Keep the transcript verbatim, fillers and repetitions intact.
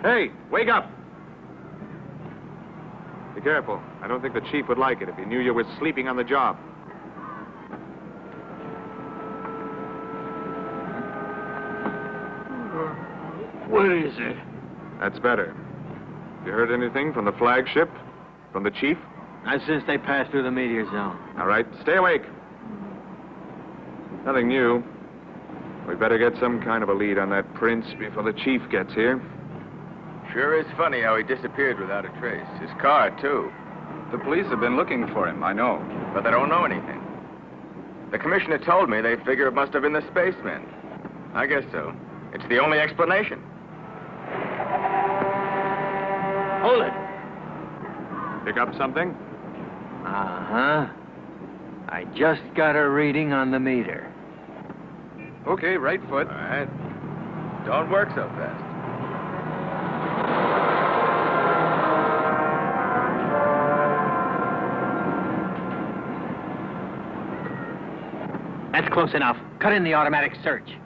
Hey, wake up! Be careful. I don't think the chief would like it if he knew you were sleeping on the job. What is it? That's better. You heard anything from the flagship? From the chief? Not since they passed through the meteor zone. All right, stay awake. Nothing new. We better get some kind of a lead on that prince before the chief gets here. Sure is funny how he disappeared without a trace. His car, too. The police have been looking for him, I know. But they don't know anything. The commissioner told me they figure it must have been the spacemen. I guess so. It's the only explanation. Hold it. Pick up something? Uh-huh. I just got a reading on the meter. Okay, right foot. All right. Don't work so fast. That's close enough. Cut in the automatic search.